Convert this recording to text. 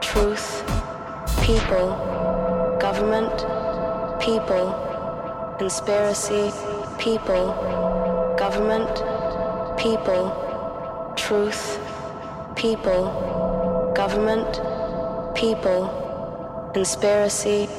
truth, people, government, people, conspiracy, people, government, people, truth, people, government, people, conspiracy,